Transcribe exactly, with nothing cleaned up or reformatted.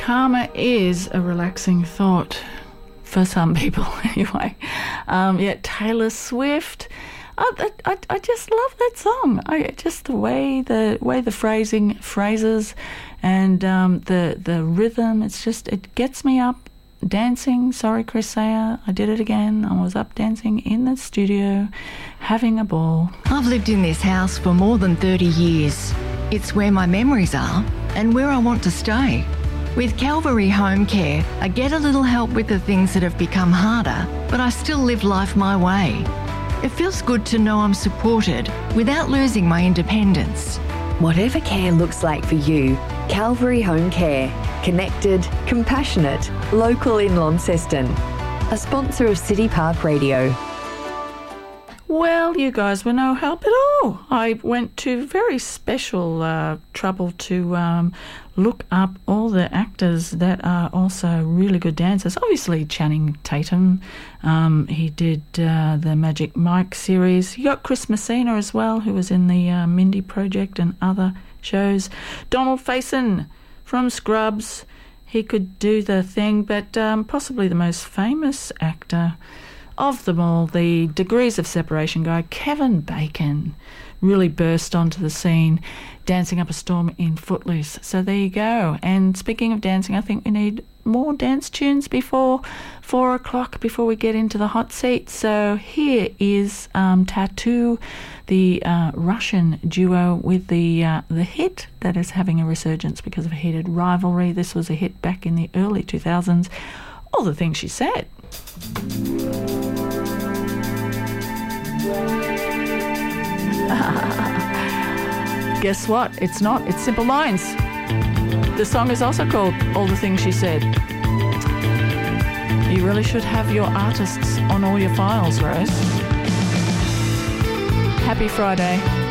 Karma is a relaxing thought for some people anyway. Um, yeah, Taylor Swift. I, I, I just love that song. I just the way the way the phrasing phrases and um, the the rhythm. It's just it gets me up dancing. Sorry, Chris Sayer, I did it again. I was up dancing in the studio, having a ball. I've lived in this house for more than thirty years. It's where my memories are and where I want to stay. With Calvary Home Care, I get a little help with the things that have become harder, but I still live life my way. It feels good to know I'm supported without losing my independence. Whatever care looks like for you, Calvary Home Care. Connected, compassionate, local in Launceston. A sponsor of City Park Radio. Well, you guys were no help at all. I went to very special uh, trouble to um, look up all the actors that are also really good dancers. Obviously, Channing Tatum. Um, he did uh, the Magic Mike series. You got Chris Messina as well, who was in the uh, Mindy Project and other shows. Donald Faison from Scrubs. He could do the thing, but um, possibly the most famous actor of them all, the Degrees of Separation guy, Kevin Bacon, really burst onto the scene, dancing up a storm in Footloose. So there you go. And speaking of dancing, I think we need more dance tunes before four o'clock, before we get into the hot seat. So here is um, Tattoo, the uh, Russian duo with the uh, the hit that is having a resurgence because of a heated rivalry. This was a hit back in the early two thousands. All the Things She Said. Guess what? It's not. It's Simple Minds. The song is also called All the Things She Said. You really should have your artists on all your files, Rose. Happy Friday.